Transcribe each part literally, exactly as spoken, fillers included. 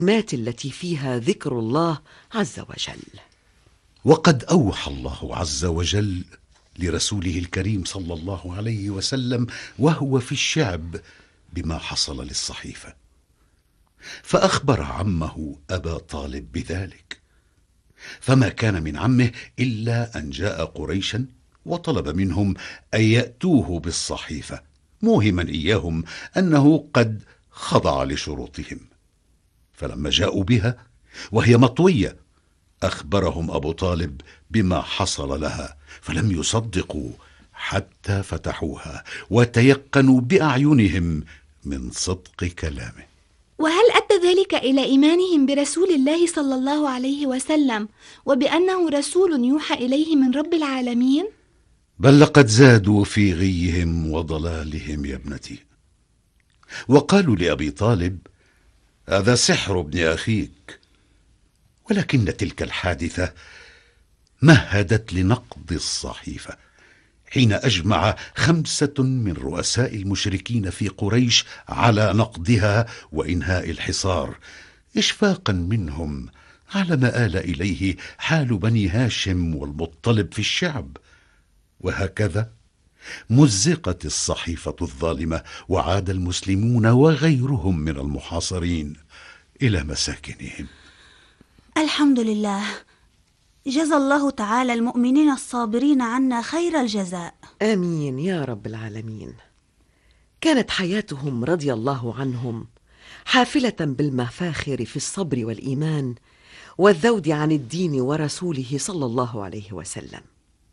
المات التي فيها ذكر الله عز وجل. وقد أوحى الله عز وجل لرسوله الكريم صلى الله عليه وسلم وهو في الشعب بما حصل للصحيفة، فأخبر عمه أبا طالب بذلك، فما كان من عمه إلا أن جاء قريشا وطلب منهم أن يأتوه بالصحيفة، موهما إياهم أنه قد خضع لشروطهم. فلما جاءوا بها وهي مطوية أخبرهم أبو طالب بما حصل لها، فلم يصدقوا حتى فتحوها وتيقنوا بأعينهم من صدق كلامه. وهل أدى ذلك إلى إيمانهم برسول الله صلى الله عليه وسلم وبأنه رسول يوحى إليه من رب العالمين؟ بل لقد زادوا في غيهم وضلالهم يا ابنتي، وقالوا لأبي طالب: هذا سحر ابن أخيك. ولكن تلك الحادثة مهدت لنقض الصحيفة، حين أجمع خمسة من رؤساء المشركين في قريش على نقضها وإنهاء الحصار، إشفاقا منهم على ما آل إليه حال بني هاشم والمطلب في الشعب. وهكذا مزقت الصحيفة الظالمة، وعاد المسلمون وغيرهم من المحاصرين إلى مساكنهم. الحمد لله، جزى الله تعالى المؤمنين الصابرين عنا خير الجزاء. آمين يا رب العالمين. كانت حياتهم رضي الله عنهم حافلة بالمفاخر في الصبر والإيمان والذود عن الدين ورسوله صلى الله عليه وسلم.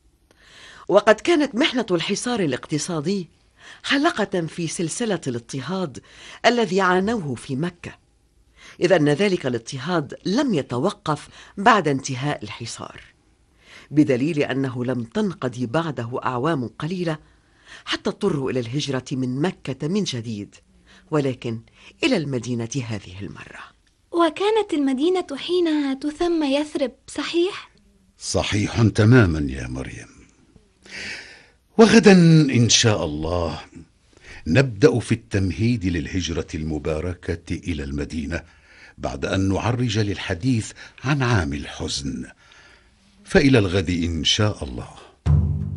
وقد كانت محنة الحصار الاقتصادي حلقة في سلسلة الاضطهاد الذي عانوه في مكة، إذ أن ذلك الاضطهاد لم يتوقف بعد انتهاء الحصار، بدليل أنه لم تنقضي بعده أعوام قليلة حتى اضطروا إلى الهجرة من مكة من جديد، ولكن إلى المدينة هذه المرة. وكانت المدينة حينها تسمى يثرب، صحيح؟ صحيح تماما يا مريم. وغدا إن شاء الله نبدأ في التمهيد للهجرة المباركة إلى المدينة، بعد أن نعرج للحديث عن عام الحزن. فإلى الغد إن شاء الله.